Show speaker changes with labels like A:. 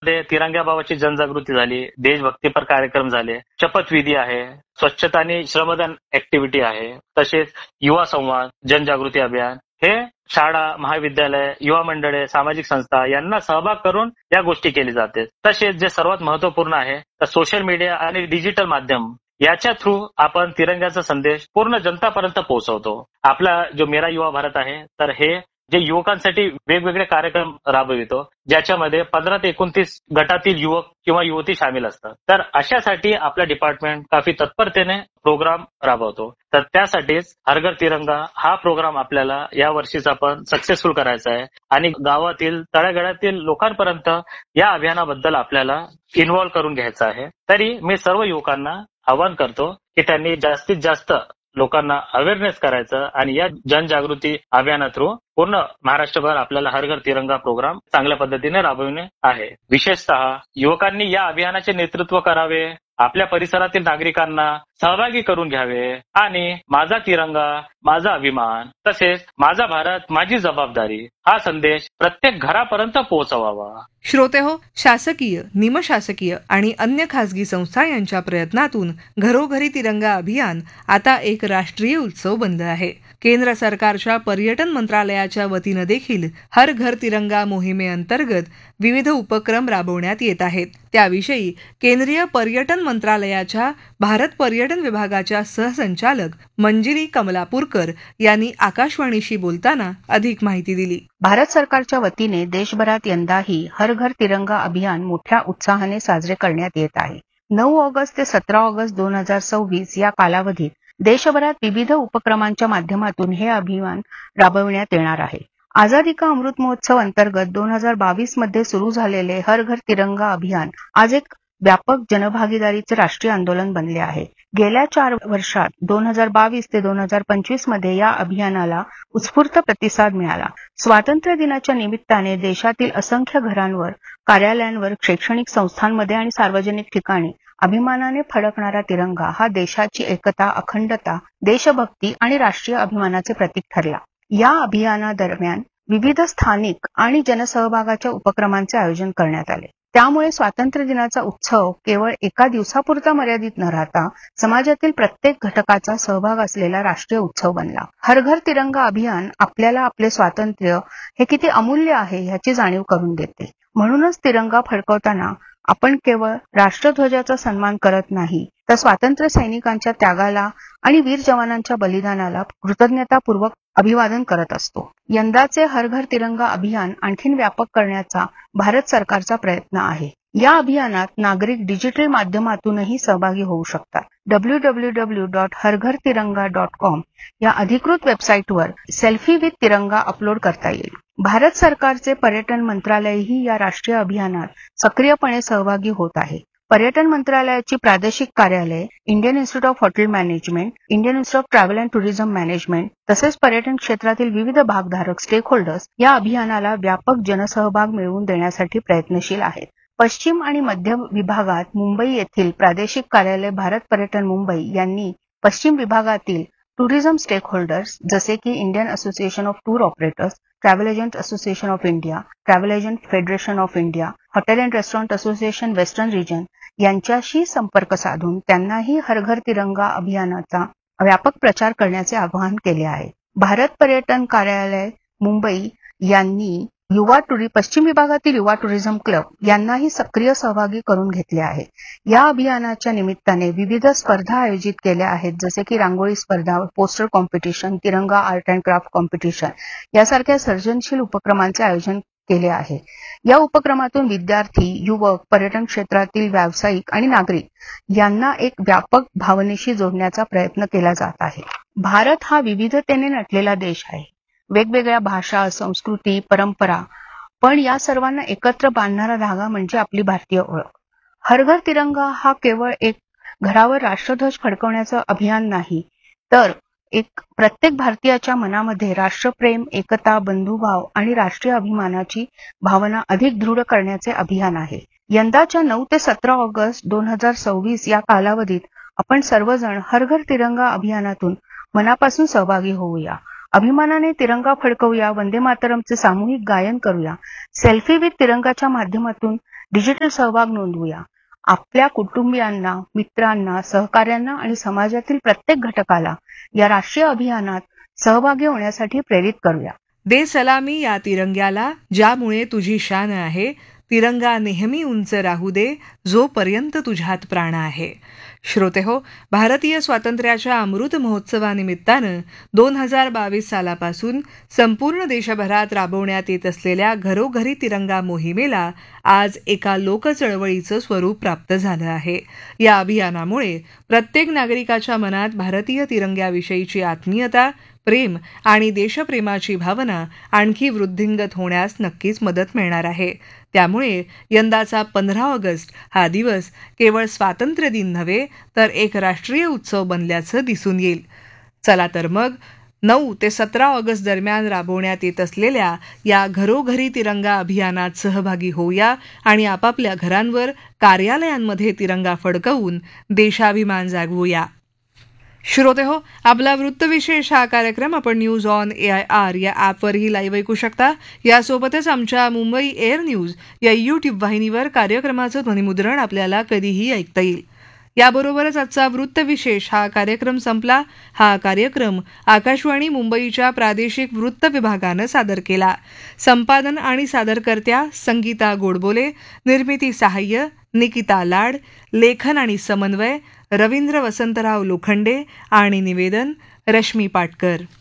A: यामध्ये तिरंग्याबाबतची जनजागृती झाली, देशभक्तीपर कार्यक्रम झाले, शपथविधी आहे, स्वच्छता आणि श्रमदान ऍक्टिव्हिटी आहे, तसेच युवा संवाद, जनजागृती अभियान हे शाळा, महाविद्यालय, युवा मंडळे, सामाजिक संस्था यांना सहभाग करून या गोष्टी केली जाते. तसेच जे सर्वात महत्त्वपूर्ण आहे तर सोशल मीडिया आणि डिजिटल माध्यम याच्या थ्रू आपण तिरंग्याचा संदेश पूर्ण जनतापर्यंत पोहोचवतो. आपला जो मेरा युवा भारत आहे तर हे जे युवकांसाठी वेगवेगळे कार्यक्रम राबवितो, ज्याच्यामध्ये 15 ते 29 गटातील युवक किंवा युवती सामील असतात. तर अशासाठी आपलं डिपार्टमेंट काफी तत्परतेने प्रोग्राम राबवतो. तर त्यासाठीच हर घर तिरंगा हा प्रोग्राम आपल्याला या वर्षीचा पण सक्सेसफुल करायचा आहे आणि गावातील तळागाळातील लोकांपर्यंत या अभियानाबद्दल आपल्याला इन्व्हॉल्व करून घ्यायचं आहे. तरी मी सर्व युवकांना आवाहन करतो की त्यांनी जास्तीत जास्त लोकांना अवेअरनेस करायचं आणि या जनजागृती अभियाना थ्रू पूर्ण महाराष्ट्रभर आपल्याला हर घर तिरंगा प्रोग्राम चांगल्या पद्धतीने राबविणे आहे. विशेषतः युवकांनी या अभियानाचे नेतृत्व करावे, आपल्या परिसरातील नागरिकांना सहभागी करून घ्यावे आणि माझा तिरंगा माझा अभिमान तसेच माझा भारत माझी जबाबदारी हा संदेश प्रत्येक घरापर्यंत पोहोचवावा.
B: श्रोतेहो, शासकीय, निमशासकीय आणि अन्य खासगी संस्था यांच्या प्रयत्नातून घरोघरी तिरंगा अभियान आता एक राष्ट्रीय उत्सव बनलं आहे. केंद्र सरकारच्या पर्यटन मंत्रालयाच्या वतीनं देखील हर घर तिरंगा मोहिमेअंतर्गत विविध उपक्रम राबवण्यात येत आहेत. त्याविषयी केंद्रीय पर्यटन मंत्रालयाच्या भारत पर्यटन विभागाच्या सहसंचालक मंजिरी कमलापूरकर यांनी आकाशवाणीशी बोलताना अधिक माहिती दिली.
C: भारत सरकारच्या वतीने देशभरात यंदाही हर घर तिरंगा अभियान मोठ्या उत्साहाने साजरे करण्यात येत आहे. 9 ऑगस्ट ते 17 ऑगस्ट 2026 या कालावधीत देशभरात विविध उपक्रमांच्या माध्यमातून हे अभियान राबविण्यात येणार आहे. आझादी का अमृत महोत्सव अंतर्गत 2022 मध्ये सुरू झालेले हर घर तिरंगा अभियान आज एक व्यापक जनभागीदारीचे राष्ट्रीय आंदोलन बनले आहे. गेल्या 4 वर्षात 2022 ते 2025 मध्ये या अभियानाला उत्स्फूर्त प्रतिसाद मिळाला. स्वातंत्र्य दिनाच्या निमित्ताने देशातील असंख्य घरांवर, कार्यालयांवर, शैक्षणिक संस्थांमध्ये आणि सार्वजनिक ठिकाणी अभिमानाने फडकणारा तिरंगा हा देशाची एकता, अखंडता, देशभक्ती आणि राष्ट्रीय अभिमानाचे प्रतीक ठरला. या अभियानादरम्यान विविध स्थानिक आणि जनसहभागाच्या उपक्रमांचे आयोजन करण्यात आले. त्यामुळे स्वातंत्र्य दिनाचा उत्सव केवळ एका दिवसापुरता मर्यादित न राहता समाजातील प्रत्येक घटकाचा सहभाग असलेला राष्ट्रीय उत्सव बनला. हर घर तिरंगा अभियान आपल्याला आपले स्वातंत्र्य हे किती अमूल्य आहे ह्याची जाणीव करून देते. म्हणूनच तिरंगा फडकवताना आपण केवळ राष्ट्रध्वजाचा सन्मान करत नाही, तर स्वातंत्र्य सैनिकांच्या त्यागाला आणि वीर जवानांच्या बलिदानाला कृतज्ञतापूर्वक अभिवादन करत असतो. यंदाचे हर घर तिरंगा अभियान आणखीन व्यापक करण्याचा भारत सरकारचा प्रयत्न आहे. या अभियानात नागरिक डिजिटल माध्यमातूनही सहभागी होऊ शकतात. www.harghartiranga.com या अधिकृत वेबसाईटवर सेल्फी विथ तिरंगा अपलोड करता येईल. भारत सरकारचे पर्यटन मंत्रालयही या राष्ट्रीय अभियानात सक्रियपणे सहभागी होत आहे. पर्यटन मंत्रालयाची प्रादेशिक कार्यालय, Indian institute of hotel management, Indian institute of travel and tourism management तसेच पर्यटन क्षेत्रातील विविध भागधारक स्टेकहोल्डर्स या अभियानाला व्यापक जनसहभाग मिळवून देण्यासाठी प्रयत्नशील आहेत. पश्चिम आणि मध्य विभागात मुंबई येथील प्रादेशिक कार्यालय भारत पर्यटन मुंबई यांनी पश्चिम विभागातील टुरिझम स्टेकहोल्डर्स जसे की Indian association of tour operators, travel agent association of India, travel agent federation of India, hotel and restaurant association western region यांच्याशी संपर्क साधून त्यांनाही हर घर तिरंगा अभियानाचा व्यापक प्रचार करण्याचे आवाहन केले आहे. भारत पर्यटन कार्यालय मुंबई यांनी पश्चिम विभागातील युवा टुरिझम क्लब यांनाही सक्रिय सहभागी करून घेतले आहे. या अभियानाच्या निमित्ताने विविध स्पर्धा आयोजित केल्या आहेत, जसे की रांगोळी स्पर्धा, पोस्टर कॉम्पिटिशन, तिरंगा आर्ट अँड क्राफ्ट कॉम्पिटिशन यासारख्या सर्जनशील उपक्रमांचे आयोजन केले आहे. या उपक्रमातून विद्यार्थी, युवक, पर्यटन क्षेत्रातील व्यावसायिक आणि नागरिक यांना एक व्यापक भावनेशी जोडण्याचा प्रयत्न केला जात आहे. भारत हा विविधतेने नटलेला देश आहे. वेगवेगळ्या भाषा, संस्कृती, परंपरा, पण या सर्वांना एकत्र बांधणारा धागा म्हणजे आपली भारतीय ओळख. हर घर तिरंगा हा केवळ एक घरावर राष्ट्रध्वज फडकवण्याचं अभियान नाही, तर एक प्रत्येक भारतीयाच्या मनामध्ये राष्ट्रप्रेम, एकता, बंधुभाव आणि राष्ट्रीय अभिमानाची भावना अधिक दृढ करण्याचे अभियान आहे. यंदाच्या 9 ते 17 ऑगस्ट 2026 या कालावधीत आपण सर्वजण हर घर तिरंगा अभियानातून मनापासून सहभागी होऊया. अभिमानाने तिरंगा फडकवूया, वंदे मातरमचे सामूहिक गायन करूया, सेल्फी विथ तिरंगाच्या माध्यमातून डिजिटल सहभाग नोंदवूया. आपल्या कुटुंबियांना, मित्रांना, सहकाऱ्यांना आणि समाजातील प्रत्येक घटकाला या राष्ट्रीय अभियानात सहभागी होण्यासाठी प्रेरित करूया.
B: दे सलामी या तिरंग्याला, ज्यामुळे तुझी शान आहे. तिरंगा नेहमी उंच राहू दे, जोपर्यंत तुझ्यात प्राण आहे. श्रोतेहो, भारतीय स्वातंत्र्याच्या अमृत महोत्सवानिमित्तानं 2022 सालापासून संपूर्ण देशभरात राबवण्यात येत असलेल्या घरोघरी तिरंगा मोहिमेला आज एका लोकचळवळीचं स्वरूप प्राप्त झालं आहे. या अभियानामुळे प्रत्येक नागरिकाच्या मनात भारतीय तिरंग्याविषयीची आत्मीयता, प्रेम आणि देशप्रेमाची भावना आणखी वृद्धिंगत होण्यास नक्कीच मदत मिळणार आहे. त्यामुळे यंदाचा 15 ऑगस्ट हा दिवस केवळ स्वातंत्र्य दिन नव्हे तर एक राष्ट्रीय उत्सव बनल्याचं दिसून येईल. चला तर मग 9 ते 17 ऑगस्ट दरम्यान राबवण्यात येत असलेल्या या घरोघरी तिरंगा अभियानात सहभागी होऊया आणि आपापल्या घरांवर, कार्यालयांमध्ये तिरंगा फडकवून देशाभिमान जागवूया. श्रोतेहो, आपला वृत्तविशेष हा कार्यक्रम आपण न्यूज ऑन AIR या ॲपवरही लाईव्ह ऐकू शकता. यासोबतच आमच्या मुंबई एअर न्यूज या YouTube वाहिनीवर कार्यक्रमाचं ध्वनिमुद्रण आपल्याला कधीही ऐकता येईल. याबरोबरच आजचा वृत्तविशेष हा कार्यक्रम संपला. हा कार्यक्रम आकाशवाणी मुंबईच्या प्रादेशिक वृत्त विभागानं सादर केला. संपादन आणि सादरकर्त्या संगीता गोडबोले, निर्मिती सहाय्य निकिता लाड, लेखन आणि समन्वय रवींद्र वसंतराव लोखंडे आणि निवेदन रश्मी पाटकर.